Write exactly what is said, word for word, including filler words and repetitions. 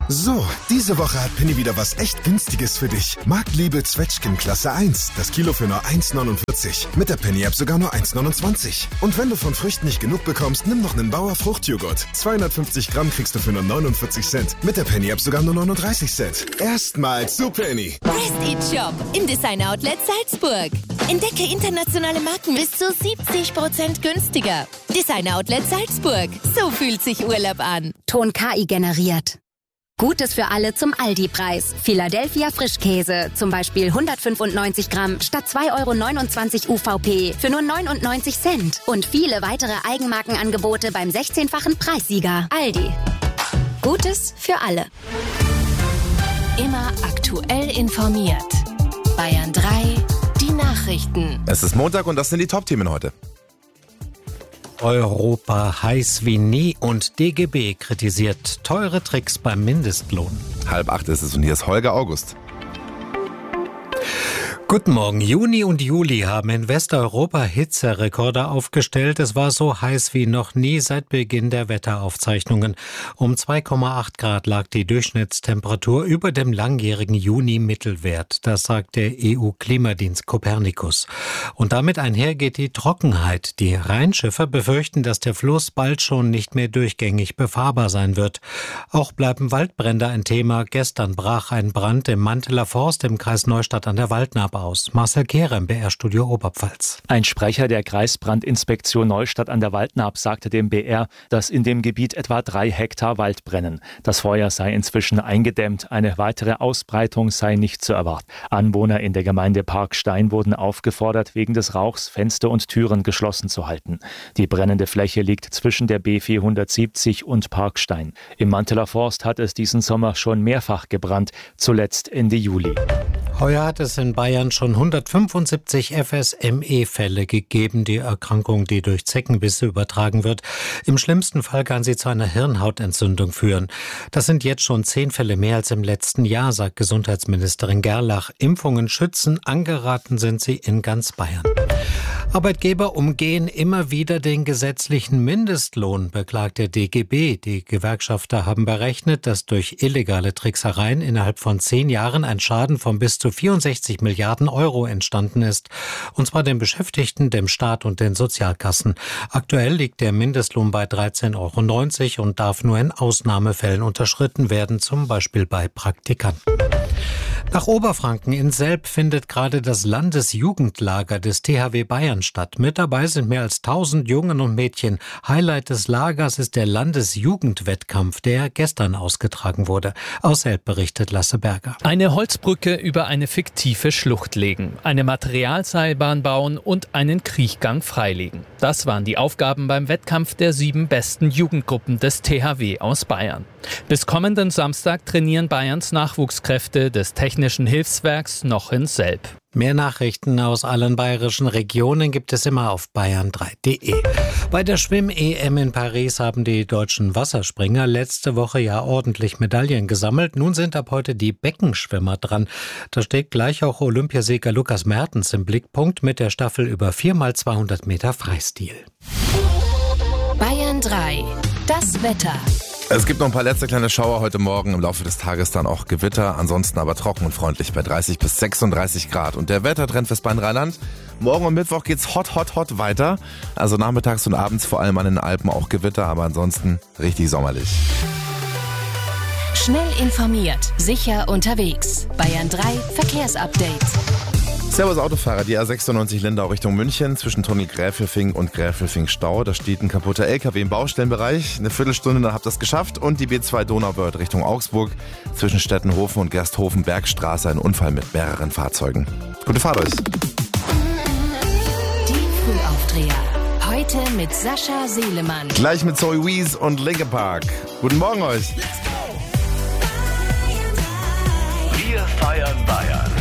So, diese Woche hat Penny wieder was echt Günstiges für dich. Marktliebe Zwetschgen Klasse eins. Das Kilo für nur eins neunundvierzig. Mit der Penny-App sogar nur eins neunundzwanzig. Und wenn du von Früchten nicht genug bekommst, nimm noch einen Bauer Fruchtjoghurt. zweihundertfünfzig Gramm kriegst du für nur neunundvierzig Cent. Mit der Penny-App sogar nur neununddreißig Cent. Erstmals zu Penny. Prestige Shop im Designer Outlet Salzburg. Entdecke internationale Marken bis zu siebzig Prozent günstiger. Designer Outlet Salzburg. So fühlt sich Urlaub an. Ton K I generiert. Gutes für alle zum Aldi-Preis. Philadelphia Frischkäse, zum Beispiel hundertfünfundneunzig Gramm statt zwei Euro neunundzwanzig U V P für nur neunundneunzig Cent. Und viele weitere Eigenmarkenangebote beim sechzehnfachen Preissieger. Aldi. Gutes für alle. Immer aktuell informiert. Bayern drei, die Nachrichten. Es ist Montag und das sind die Top-Themen heute. Europa heiß wie nie und D G B kritisiert teure Tricks beim Mindestlohn. Halb acht ist es und hier ist Holger August. Guten Morgen. Juni und Juli haben in Westeuropa Hitzerekorde aufgestellt. Es war so heiß wie noch nie seit Beginn der Wetteraufzeichnungen. Um zwei Komma acht Grad lag die Durchschnittstemperatur über dem langjährigen Juni-Mittelwert. Das sagt der E U-Klimadienst Copernicus. Und damit einher geht die Trockenheit. Die Rheinschiffer befürchten, dass der Fluss bald schon nicht mehr durchgängig befahrbar sein wird. Auch bleiben Waldbrände ein Thema. Gestern brach ein Brand im Manteler Forst im Kreis Neustadt an der Waldnaab aus. Marcel Kehrer im B R-Studio Oberpfalz. Ein Sprecher der Kreisbrandinspektion Neustadt an der Waldnaab sagte dem B R, dass in dem Gebiet etwa drei Hektar Wald brennen. Das Feuer sei inzwischen eingedämmt, eine weitere Ausbreitung sei nicht zu erwarten. Anwohner in der Gemeinde Parkstein wurden aufgefordert, wegen des Rauchs Fenster und Türen geschlossen zu halten. Die brennende Fläche liegt zwischen der B vierhundertsiebzig und Parkstein. Im Manteler Forst hat es diesen Sommer schon mehrfach gebrannt, zuletzt Ende Juli. Heuer hat es in Bayern schon hundertfünfundsiebzig F S M E-Fälle gegeben, die Erkrankung, die durch Zeckenbisse übertragen wird. Im schlimmsten Fall kann sie zu einer Hirnhautentzündung führen. Das sind jetzt schon zehn Fälle mehr als im letzten Jahr, sagt Gesundheitsministerin Gerlach. Impfungen schützen, angeraten sind sie in ganz Bayern. Arbeitgeber umgehen immer wieder den gesetzlichen Mindestlohn, beklagt der D G B. Die Gewerkschafter haben berechnet, dass durch illegale Tricksereien innerhalb von zehn Jahren ein Schaden von bis zu vierundsechzig Milliarden Euro entstanden ist. Und zwar den Beschäftigten, dem Staat und den Sozialkassen. Aktuell liegt der Mindestlohn bei dreizehn Euro neunzig und darf nur in Ausnahmefällen unterschritten werden, zum Beispiel bei Praktikanten. Nach Oberfranken in Selb findet gerade das Landesjugendlager des T H W Bayern statt. Mit dabei sind mehr als tausend Jungen und Mädchen. Highlight des Lagers ist der Landesjugendwettkampf, der gestern ausgetragen wurde. Aus Selb berichtet Lasse Berger. Eine Holzbrücke über eine fiktive Schlucht legen, eine Materialseilbahn bauen und einen Kriechgang freilegen. Das waren die Aufgaben beim Wettkampf der sieben besten Jugendgruppen des T H W aus Bayern. Bis kommenden Samstag trainieren Bayerns Nachwuchskräfte des Technischen Hilfswerks noch in Selb. Mehr Nachrichten aus allen bayerischen Regionen gibt es immer auf bayern drei punkt de. Bei der Schwimm-E M in Paris haben die deutschen Wasserspringer letzte Woche ja ordentlich Medaillen gesammelt. Nun sind ab heute die Beckenschwimmer dran. Da steht gleich auch Olympiasieger Lukas Mertens im Blickpunkt mit der Staffel über vier mal zweihundert Meter Freistil. Bayern drei, das Wetter. Es gibt noch ein paar letzte kleine Schauer heute Morgen, im Laufe des Tages dann auch Gewitter, ansonsten aber trocken und freundlich bei dreißig bis sechsunddreißig Grad. Und der Wettertrend fürs Rheinland, morgen und Mittwoch geht's hot, hot, hot weiter. Also nachmittags und abends vor allem an den Alpen auch Gewitter, aber ansonsten richtig sommerlich. Schnell informiert, sicher unterwegs. Bayern drei Verkehrsupdate. Servus Autofahrer, die A sechsundneunzig Lindau Richtung München, zwischen Tunnel Gräfelfing und Gräfelfing Stau. Da steht ein kaputter L K W im Baustellenbereich. Eine Viertelstunde, dann habt ihr es geschafft. Und die B zwei Donauwörth Richtung Augsburg, zwischen Stettenhofen und Gersthofen Bergstraße, ein Unfall mit mehreren Fahrzeugen. Gute Fahrt euch. Die Frühaufdreher. Heute mit Sascha Seelemann. Gleich mit Zoe Wees und Linkin Park. Guten Morgen euch. Wir feiern Bayern.